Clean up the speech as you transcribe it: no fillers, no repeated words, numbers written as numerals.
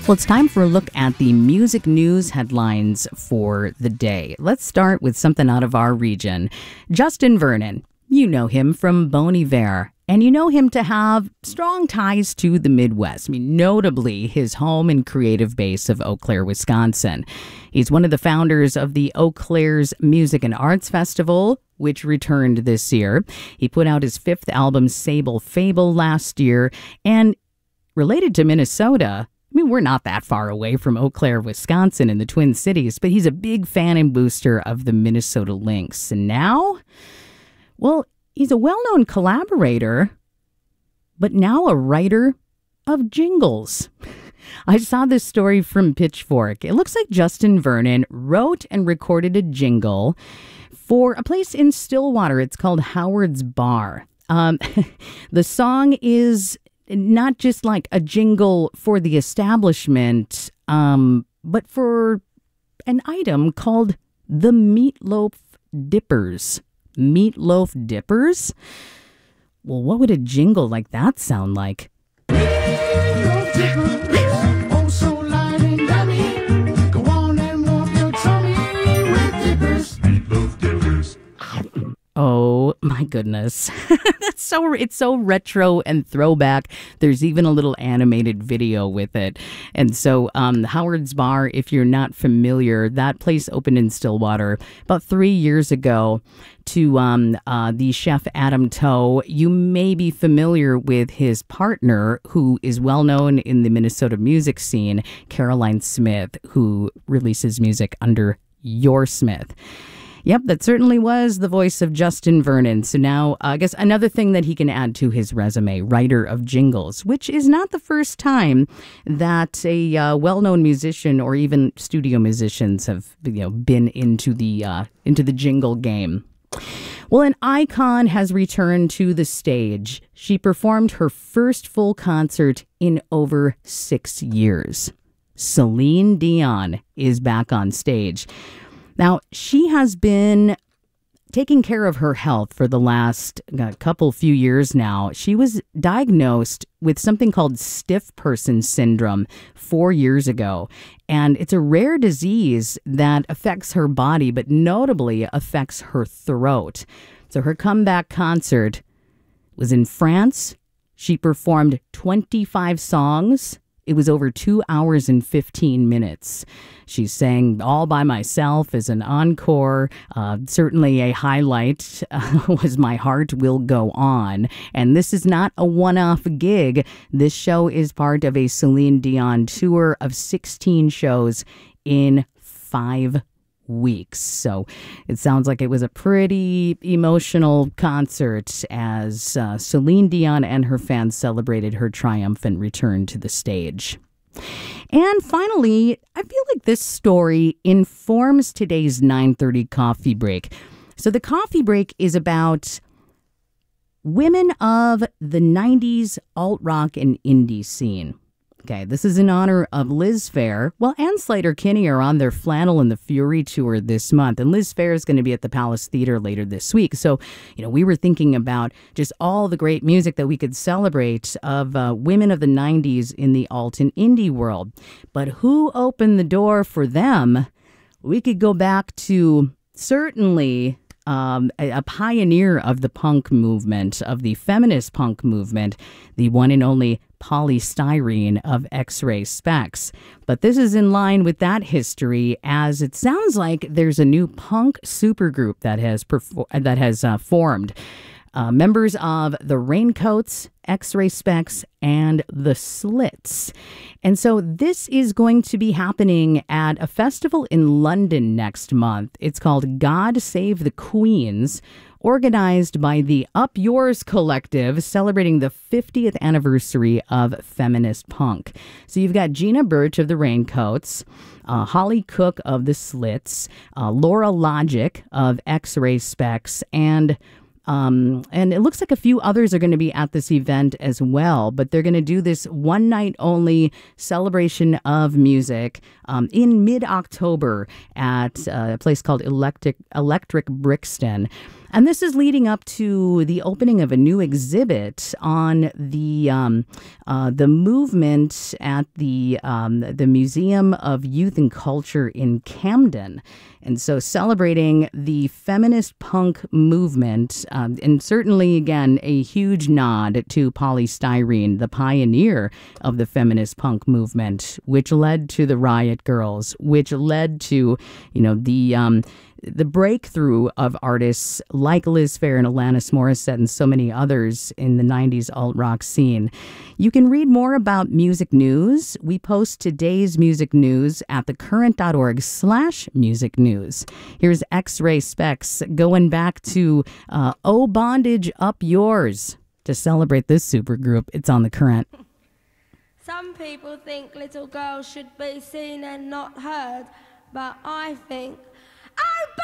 Well, it's time for a look at the music news headlines for the day. Let's start with something out of our region. Justin Vernon. You know him from Bon Iver, and you know him to have strong ties to the Midwest. Notably his home and creative base of Eau Claire, Wisconsin. He's one of the founders of the Eau Claire's Music and Arts Festival, which returned this year. He put out his 5th album, Sable Fable, last year, and related to Minnesota, we're not that far away from Eau Claire, Wisconsin in the Twin Cities, but he's a big fan and booster of the Minnesota Lynx. And now, well, he's a well-known collaborator, but now a writer of jingles. I saw this story from Pitchfork. It looks like Justin Vernon wrote and recorded a jingle for a place in Stillwater. It's called Howard's Bar. The song is not just like a jingle for the establishment, but for an item called the Meatloaf Dippers. Meatloaf Dippers? Well, what would a jingle like that sound like? Meatloaf Dippers, oh so light and yummy. Go on and warm your tummy with dippers. Meatloaf Dippers. Oh my goodness. It's so retro and throwback. There's even a little animated video with it. And so Howard's Bar, if you're not familiar, that place opened in Stillwater about 3 years ago to the chef Adam Toe. You may be familiar with his partner, who is well known in the Minnesota music scene, Caroline Smith, who releases music under Your Smith. Yep, that certainly was the voice of Justin Vernon. So now, I guess another thing that he can add to his resume, writer of jingles, which is not the first time that a well-known musician or even studio musicians have been into the jingle game. Well, an icon has returned to the stage. She performed her first full concert in over 6 years. Celine Dion is back on stage. Now, she has been taking care of her health for the last few years now. She was diagnosed with something called stiff person syndrome 4 years ago. And it's a rare disease that affects her body, but notably affects her throat. So her comeback concert was in France. She performed 25 songs. It was over 2 hours and 15 minutes. She sang All by Myself as an encore. Certainly a highlight was My Heart Will Go On. And this is not a one-off gig. This show is part of a Celine Dion tour of 16 shows in 5 weeks. So it sounds like it was a pretty emotional concert as Celine Dion and her fans celebrated her triumphant return to the stage. And finally, I feel like this story informs today's 9:30 coffee break. So the coffee break is about women of the 90s alt-rock and indie scene. Okay, this is in honor of Liz Phair. Well, and Sleater-Kinney are on their Flannel and the Fury tour this month. And Liz Phair is going to be at the Palace Theater later this week. So, we were thinking about just all the great music that we could celebrate of women of the 90s in the alt and indie world. But who opened the door for them? We could go back to certainly a pioneer of the punk movement, of the feminist punk movement, the one and only Poly Styrene of X-Ray Spex. But this is in line with that history, as it sounds like there's a new punk supergroup that has formed. Members of the Raincoats, X-Ray Spex, and the Slits. And so this is going to be happening at a festival in London next month. It's called God Save the Queens, organized by the Up Yours Collective, celebrating the 50th anniversary of feminist punk. So you've got Gina Birch of the Raincoats, Holly Cook of the Slits, Laura Logic of X-Ray Spex, and it looks like a few others are going to be at this event as well, but they're going to do this one night only celebration of music in mid-October at a place called Electric Brixton. And this is leading up to the opening of a new exhibit on the movement at the Museum of Youth and Culture in Camden. And so celebrating the feminist punk movement, and certainly, again, a huge nod to Polly Styrene, the pioneer of the feminist punk movement, which led to the Riot Girls, which led to, the breakthrough of artists like Liz Phair and Alanis Morissette and so many others in the 90s alt-rock scene. You can read more about music news. We post today's music news at thecurrent.org/music news. Here's X-Ray Specs going back to Oh Bondage Up Yours to celebrate this supergroup. It's on The Current. Some people think little girls should be seen and not heard, but I think, oh,